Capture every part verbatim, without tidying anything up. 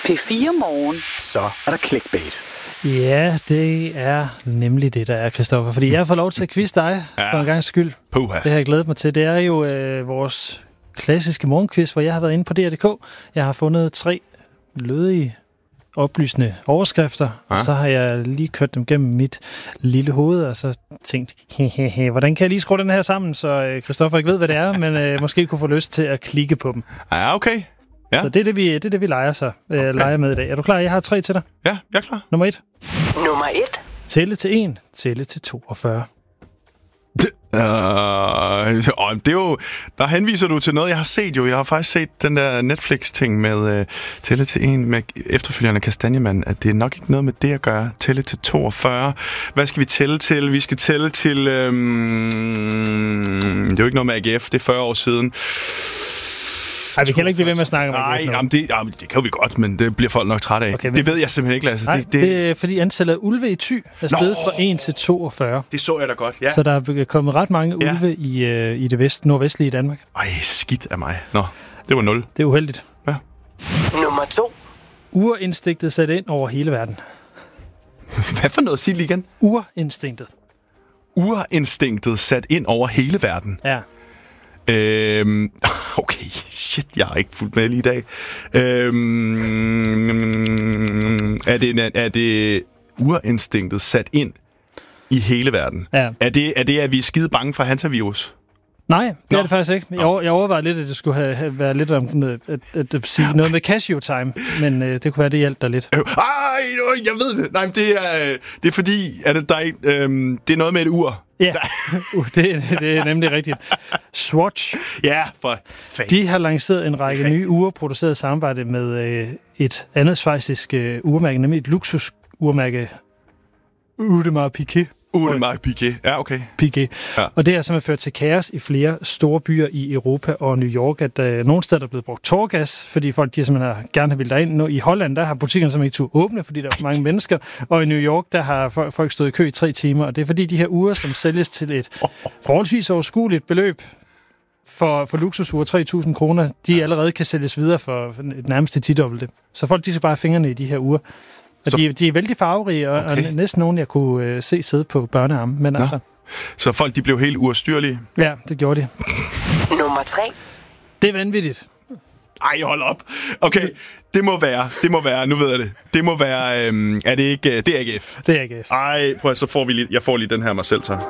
P fire Morgen. Så er der clickbait. Ja, det er nemlig det, der er, Christoffer. Fordi jeg har fået lov til at quizze dig ja. for en gang skyld. Puha. Det har jeg glædet mig til. Det er jo øh, vores klassiske morgenquiz, hvor jeg har været inde på D R punktum d k. Jeg har fundet tre lødige, oplysende overskrifter, ja. og så har jeg lige kørt dem gennem mit lille hoved, og så tænkt, hehehe, hvordan kan jeg lige skrue den her sammen, så Christoffer ikke ved, hvad det er, men øh, måske kunne få lyst til at klikke på dem. Ja, okay. Ja. Så det er det, vi, det, er det, vi leger, så, øh, okay. leger med i dag. Er du klar? Jeg har tre til dig. Ja, jeg er klar. Nummer et. Nummer et. Tælle til en, tælle til toogfyrre. Det, øh, det er jo, der henviser du til noget, jeg har set jo. Jeg har faktisk set den der Netflix-ting med øh, tælle til en med efterfølgende Kastanjemand, at det er nok ikke noget med det at gøre. Tælle til toogfyrre. Hvad skal vi tælle til? Vi skal tælle til... Øh, det er jo ikke noget med A G F, det er fyrre år siden. Ej, vi kan heller ikke blive ved med at snakke om Nej, jamen det, jamen det kan vi godt, men det bliver folk nok træt af. Okay, det ved jeg simpelthen ikke, Lasse. Nej, det, det... det er fordi antallet af ulve i Thy er steget fra en til toogfyrre. Det så jeg da godt, ja. Så der er kommet ret mange ja. ulve i, uh, i det vest, nordvestlige Danmark. Ej, skidt af mig. Nå, det var nul. Det er uheldigt. Ja. Nummer to. Urinstinktet sat ind over hele verden. Hvad for noget? Sig lige igen. Urinstinktet. Urinstinktet sat ind over hele verden? Ja. Øhm, okay, shit, jeg har ikke fulgt med lige i dag. Øhm, er, det, er det urinstinktet sat ind i hele verden? Ja. Er det, er det, at vi er skide bange for hantavirus? Nej, det Nå. er det faktisk ikke. Jeg, over, jeg overvejede lidt, at det skulle have, have været lidt om at, at, at, at sige noget med Casio Time, men øh, det kunne være, det hjalp dig lidt. Øh, ej, jeg ved det. Nej, men det er, det er fordi, at det, der er, øhm, det er noget med et ur. Ja, uh, det, det er nemlig rigtigt. Swatch. Ja, for fanden. De har lanceret en række nye ure, produceret i samarbejde med øh, et andet schweizisk øh, urmærke, nemlig et luksusurmærke, Audemars Piguet. Audemars Piguet, ja, okay. Piguet. Ja. Og det har simpelthen ført til kaos i flere store byer i Europa og New York, at øh, nogle steder der er blevet brugt tårgas, fordi folk de simpelthen har, gerne har vildt derind. Nu, I Holland, der har butikkerne simpelthen ikke turde åbne, fordi der er for mange mennesker, og i New York, der har folk, folk stået i kø i tre timer, og det er fordi de her ure, som sælges til et forholdsvis overskueligt beløb, for, for luksusure tre tusind kroner, de allerede kan sælges videre for et nærmest tidobbelte. Så folk de skal bare have fingrene i de her ure. Og de, de er vældig farverige, og, okay. og næsten nogen, jeg kunne øh, se sidde på børnearme. Men altså, så folk de blev helt uafstyrlige? Ja, det gjorde de. Nummer tre. Det er vanvittigt. Ej, hold op. Okay, det må være, det må være, nu ved jeg det. Det må være, øhm, er det ikke, det er A G F? Det er A G F. Ej, prøv at, så får vi lige, jeg får lige den her mig selv, så.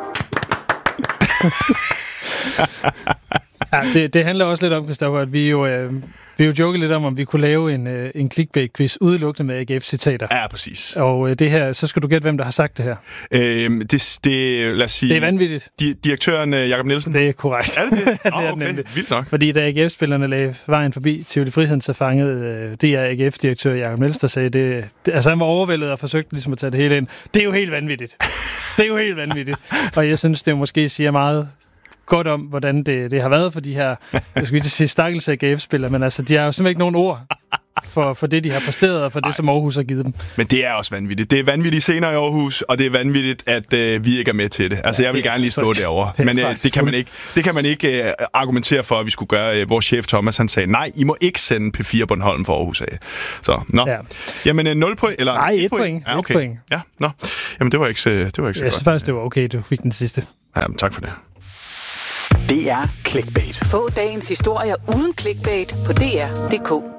Ja, det, det handler også lidt om, Christoffer, at vi jo... Øh, Vi har jo joket lidt om, om vi kunne lave en, øh, en clickbait-quiz udelukkende med A G F-citater. Ja, præcis. Og øh, det her, så skal du gætte, hvem der har sagt det her. Øhm, det, det, lad os sige... Det er vanvittigt. Di- direktøren øh, Jakob Nielsen? Det er korrekt. Er det det? det oh, er okay. nemlig. Vildt nok. Fordi da A G F-spillerne lagde vejen forbi Tivoli Friheden, så fangede øh, det er A G F-direktør Jakob Nielsen, der sagde, det, det, altså han var overvældet og forsøgte ligesom at tage det hele ind. Det er jo helt vanvittigt. Det er jo helt vanvittigt. Og jeg synes, det måske siger meget godt om, hvordan det, det har været for de her, jeg skulle ikke sige stakkels A G F-spillere, men altså, de har jo simpelthen ikke nogen ord for, for det, de har præsteret, og for det, Ej. som Aarhus har givet dem. Men det er også vanvittigt. Det er vanvittigt senere i Aarhus, og det er vanvittigt, at øh, vi ikke er med til det. Altså, ja, jeg vil gerne lige stå derovre. Men øh, det kan man ikke, det kan man ikke øh, argumentere for, at vi skulle gøre. Øh, vores chef Thomas, han sagde, nej, I må ikke sende P fire Bornholm for Aarhus af. Så, nå. Ja. Jamen, øh, nul point, eller... Nej, et point. point. Ja, okay. Et point. Ja, nå. Jamen, det var ikke så, det var ikke så jeg godt. synes faktisk, det var okay, du fik den sidste. Ja, tak for det. Det er clickbait. Få dagens historier uden clickbait på D R punktum d k.